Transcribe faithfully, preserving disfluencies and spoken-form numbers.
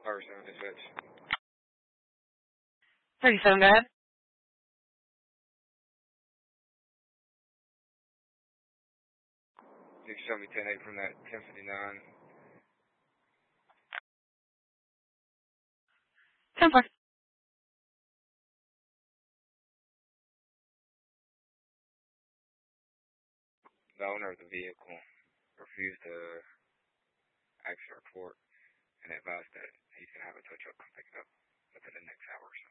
Power seven dispatch. thirty-seven, go ahead. You can show me ten eight from that ten fifty-nine. ten four. The owner of the vehicle refused to actually report and advised that he's going to have a tow truck come pick it up within the next hour or so.